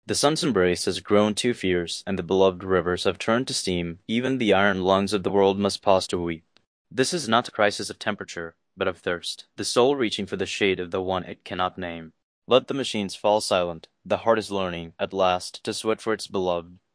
The sun's embrace has grown too fierce, and the beloved rivers have turned to steam. Even the iron lungs of the world must pause to weep. This is not a crisis of temperature, but of thirst, the soul reaching for the shade of the one it cannot name. Let the machines fall silent. The heart is learning, at last, to sweat for its beloved.